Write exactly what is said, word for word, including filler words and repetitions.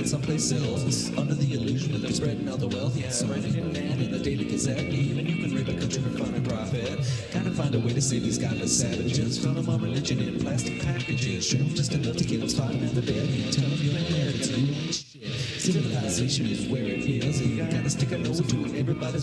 someplace else. Under the illusion that they're spreading all the wealth. Yeah, writing an ad in the Daily Gazette. Even you can rape a country for fun and profit. Gotta find a way to save these godless savages. Fill them all religion in plastic packages. Show them just enough to get them started in the bed. And tell them you ain't there, it's you ain't shit. Civilization is where it is. And you gotta stick a nose to everybody's